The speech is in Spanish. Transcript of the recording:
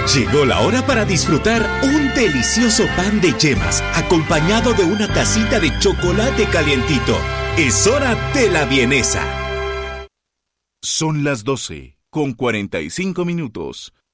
Llegó la hora para disfrutar un delicioso pan de yemas acompañado de una tacita de chocolate calientito. Es hora de la vienesa. Son las 12:45.